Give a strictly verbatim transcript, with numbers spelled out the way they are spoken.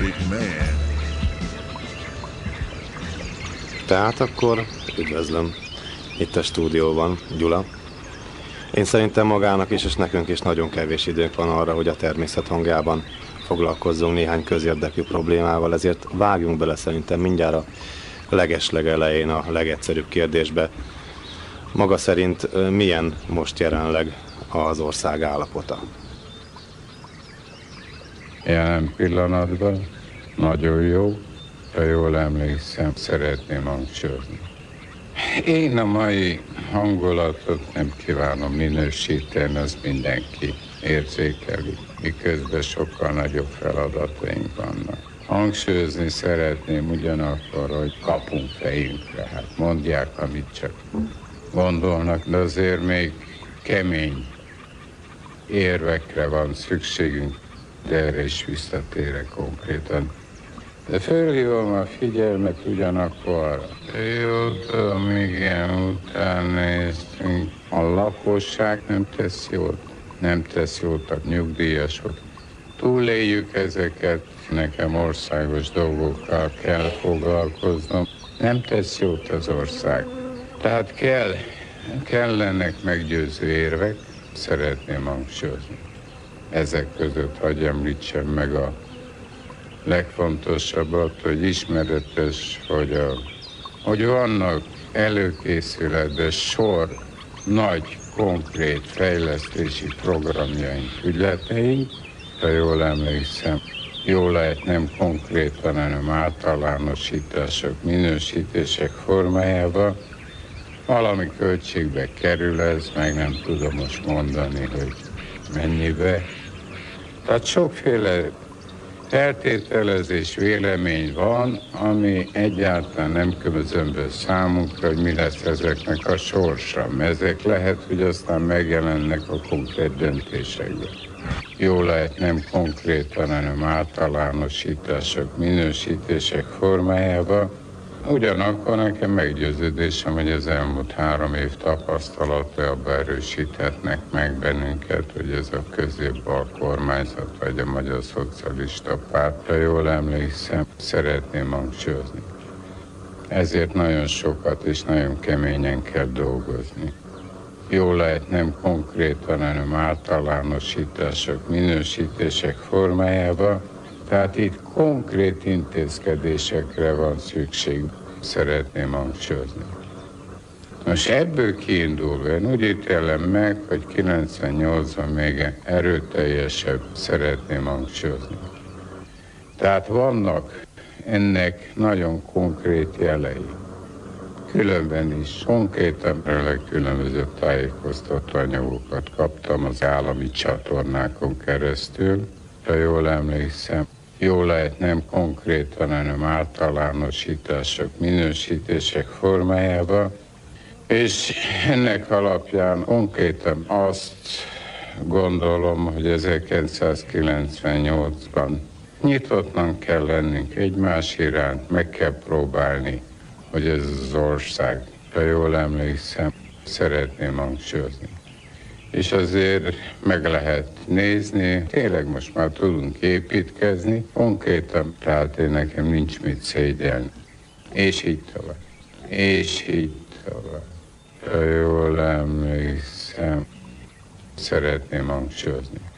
big man. Tehát akkor üdvözlöm itt a stúdióban, Gyula. Én szerintem magának is, és nekünk is nagyon kevés időnk van arra, hogy a természet hangjában foglalkozzunk néhány közérdekű problémával, ezért vágjunk bele szerintem mindjárt a legeslegelején a legegyszerűbb kérdésbe. Maga szerint milyen most jelenleg az ország állapota? Jelen pillanatban nagyon jó, ha jól emlékszem, szeretném hangsúlyozni. Én a mai hangulatot nem kívánom minősíteni, az mindenki érzékeli, miközben sokkal nagyobb feladataink vannak. Hangsúlyozni szeretném ugyanakkor, hogy kapunk fejünkre, hát mondják, amit csak gondolnak, de azért még kemény érvekre van szükségünk, de erre is visszatérek konkrétan. De fölhívom a figyelmet ugyanakkor. Jó, igen, után néztünk. A lakosság nem tesz jót, nem tesz jót a nyugdíjasok. Túléljük ezeket, nekem országos dolgokkal kell foglalkoznom. Nem tesz jót az ország. Tehát kell, kellenek meggyőző érvek, szeretném hangsúlyozni. Ezek között hagyj említsem meg a legfontosabbat, hogy ismeretes, hogy, a, hogy vannak előkészületben sor nagy, konkrét fejlesztési programjaink, ügyleteink, ha jól emlékszem, jól lehet nem konkrétan, hanem általánosítások, minősítések formájában. Valami költségbe kerül ez, meg nem tudom most mondani, hogy mennyibe. Tehát sokféle feltételezés, vélemény van, ami egyáltalán nem közömbös számunkra, hogy mi lesz ezeknek a sorsa. Ezek lehet, hogy aztán megjelennek a konkrét döntésekben. Jó lehet nem konkrétan, hanem általánosítások, minősítések formájában. Ugyanakkor nekem meggyőződésem, hogy az elmúlt három év tapasztalata abban erősíthetnek meg bennünket, hogy ez a középbal kormányzat, vagy a Magyar Szocialista Párt, ha jól emlékszem, szeretném hangsúlyozni. Ezért nagyon sokat és nagyon keményen kell dolgozni. Jó lehet nem konkrétan, hanem általánosítások, minősítések formájában. Tehát itt konkrét intézkedésekre van szükség, szeretném hangsúlyozni. Most ebből kiindulva, én úgy ítélem meg, hogy kilencvennyolcban még erőteljesebb szeretném hangsúlyozni. Tehát vannak ennek nagyon konkrét jelei. Különben is konkrétan a legkülönbözőbb tájékoztató anyagokat kaptam az állami csatornákon keresztül, ha jól emlékszem. Jó lehet nem konkrétan, hanem általánosítások, minősítések formájában, és ennek alapján konkrétan azt gondolom, hogy ezerkilencszázkilencvennyolcban nyitottnak kell lennünk egymás iránt, meg kell próbálni, hogy ez az ország, ha jól emlékszem, szeretném hangsúlyozni. És azért meg lehet nézni, tényleg most már tudunk építkezni, konkrétan, tehát én nekem nincs mit szégyelni. És így tovább. És így tovább. Ha jól emlékszem, szeretném hangsúlyozni.